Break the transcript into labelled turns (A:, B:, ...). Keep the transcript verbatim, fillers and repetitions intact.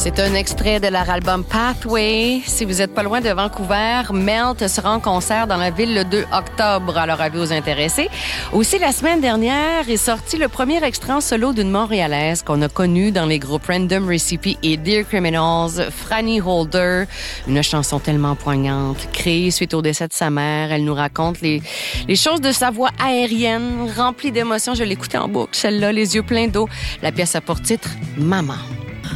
A: C'est un extrait de leur album Pathway. Si vous êtes pas loin de Vancouver, Melt sera en concert dans la ville le deux octobre. Alors, avis aux intéressés. Aussi, la semaine dernière est sorti le premier extrait en solo d'une Montréalaise qu'on a connue dans les groupes Random Recipe et Dear Criminals, Franny Holder. Une chanson tellement poignante, créée suite au décès de sa mère. Elle nous raconte les, les choses de sa voix aérienne, remplie d'émotions. Je l'écoutais en boucle, celle-là, les yeux pleins d'eau. La pièce a pour titre « Maman ».